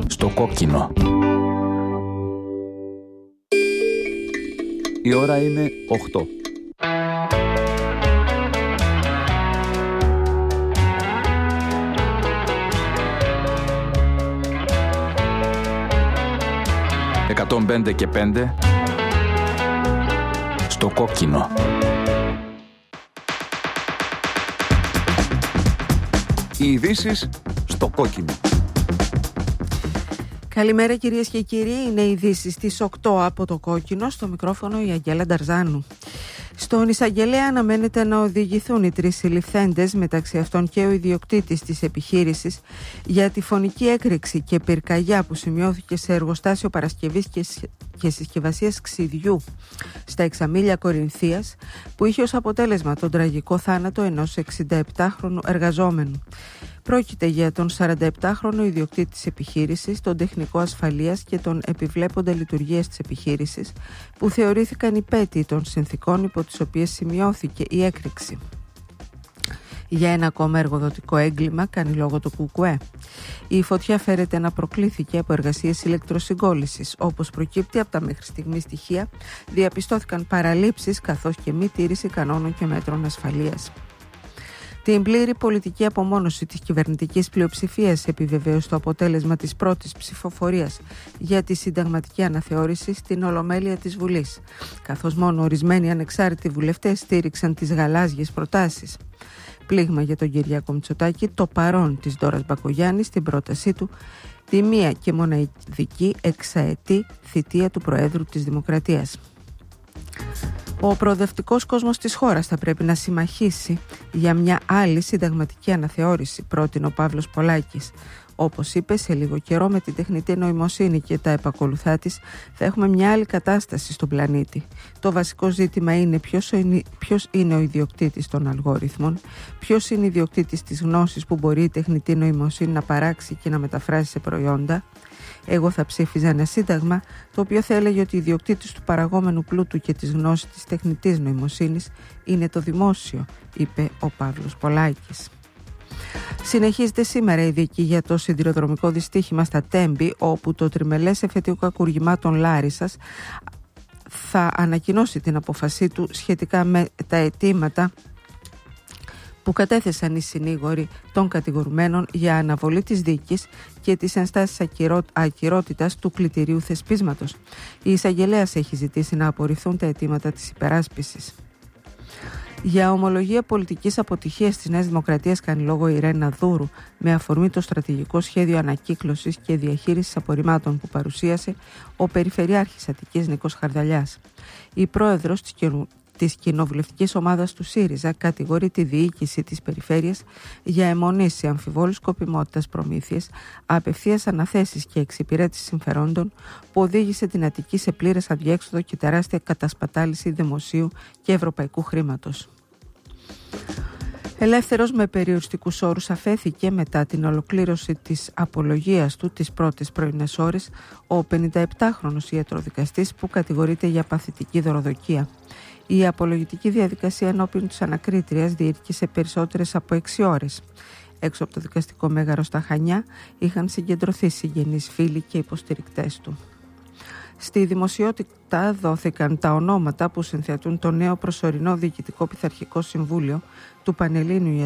στο κόκκινο. Η ώρα είναι 8. «105 και 5» στο κόκκινο. Οι ειδήσεις στο κόκκινο. Καλημέρα κυρίες και κύριοι, είναι οι ειδήσεις στις 8 από το κόκκινο, στο μικρόφωνο η Αγγέλα Νταρζάνου. Στον εισαγγελέα αναμένεται να οδηγηθούν οι 3 συλληφθέντες, μεταξύ αυτών και ο ιδιοκτήτης της επιχείρησης, για τη φωνική έκρηξη και πυρκαγιά που σημειώθηκε σε εργοστάσιο παρασκευής και συσκευασίας ξυδιού στα Εξαμήλια Κορινθίας, που είχε ως αποτέλεσμα τον τραγικό θάνατο ενός 67χρονου εργαζόμενου. Πρόκειται για τον 47χρονο ιδιοκτήτη της επιχείρησης, τον τεχνικό ασφαλείας και τον επιβλέποντα λειτουργίας της επιχείρησης, που θεωρήθηκαν υπέτειοι των συνθηκών υπό τις οποίες σημειώθηκε η έκρηξη. Για ένα ακόμα εργοδοτικό έγκλημα κάνει λόγο το ΚΚΕ. Η φωτιά φέρεται να προκλήθηκε από εργασίες ηλεκτροσυγκόλλησης. Όπως προκύπτει από τα μέχρι στιγμή στοιχεία, διαπιστώθηκαν παραλήψεις καθώς και μη τήρηση κανόνων και μέτρων ασφαλείας. Την πλήρη πολιτική απομόνωση της κυβερνητικής πλειοψηφίας επιβεβαίωσε το αποτέλεσμα της πρώτης ψηφοφορίας για τη συνταγματική αναθεώρηση στην Ολομέλεια της Βουλής, καθώς μόνο ορισμένοι ανεξάρτητοι βουλευτές στήριξαν τις γαλάζιες προτάσεις. Πλήγμα για τον Κυριάκο Μητσοτάκη το παρόν της Ντόρας Μπακογιάννη στην πρότασή του τη μία και μοναδική εξαετή θητεία του Προέδρου της Δημοκρατίας. Ο προοδευτικός κόσμος της χώρας θα πρέπει να συμμαχήσει για μια άλλη συνταγματική αναθεώρηση, πρότεινε ο Παύλος Πολάκης. Όπως είπε, σε λίγο καιρό με την τεχνητή νοημοσύνη και τα επακολουθά της θα έχουμε μια άλλη κατάσταση στον πλανήτη. Το βασικό ζήτημα είναι ποιος είναι ο ιδιοκτήτης των αλγόριθμων, ποιος είναι ο ιδιοκτήτης της γνώσης που μπορεί η τεχνητή νοημοσύνη να παράξει και να μεταφράσει σε προϊόντα. Εγώ θα ψήφιζα ένα σύνταγμα το οποίο θα έλεγε ότι ο ιδιοκτήτης του παραγόμενου πλούτου και της γνώσης της τεχνητής νοημοσύνης είναι το δημόσιο, είπε ο Παύλος Πολάκης. Συνεχίζεται σήμερα η δίκη για το σιδηροδρομικό δυστύχημα στα Τέμπη, όπου το τριμελές εφετείο κακουργημάτων Λάρισσας θα ανακοινώσει την απόφασή του σχετικά με τα αιτήματα που κατέθεσαν οι συνήγοροι των κατηγορουμένων για αναβολή της δίκης και τις ενστάσεις ακυρότητας του κλητηρίου θεσπίσματος. Η εισαγγελέας έχει ζητήσει να απορριφθούν τα αιτήματα της υπεράσπισης. Για ομολογία πολιτικής αποτυχίας της Νέας Δημοκρατίας κάνει λόγο η Ρένα Δούρου, με αφορμή το στρατηγικό σχέδιο ανακύκλωσης και διαχείρισης απορριμμάτων που παρουσίασε ο Περιφερειάρχης Αττικής Νίκος Χαρδαλιάς. Η πρόεδρος της κοινοβουλευτικής ομάδας του ΣΥΡΙΖΑ κατηγορεί τη διοίκηση της περιφέρειας για αιμονή σε αμφιβόλους σκοπιμότητας προμήθειες, απευθείας αναθέσεις και εξυπηρέτηση συμφερόντων που οδήγησε την Αττική σε πλήρες αδιέξοδο και τεράστια κατασπατάληση δημοσίου και ευρωπαϊκού χρήματος. Ελεύθερος με περιοριστικούς όρους αφέθηκε μετά την ολοκλήρωση της απολογίας του τις πρώτες πρωινές ώρες ο 57χρονος ιατροδικαστής που κατηγορείται για παθητική δωροδοκία. Η απολογητική διαδικασία ενώπιον της ανακρίτριας διήρκησε περισσότερες από 6 ώρες. Έξω από το δικαστικό μέγαρο στα Χανιά είχαν συγκεντρωθεί συγγενείς, φίλοι και υποστηρικτές του. Στη δημοσιότητα δόθηκαν τα ονόματα που συνθετούν το νέο προσωρινό διοικητικό πειθαρχικό συμβούλιο του Πανελλήνιου